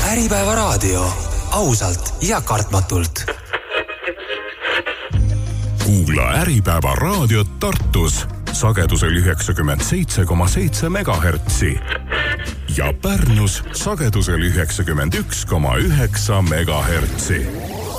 Äripäevaraadio. Ausalt ja kartmatult. Kuula Äripäeva raadiot Tartus sagedusel 97,7 megahertsi ja Pärnus sagedusel 91,9 megahertsi.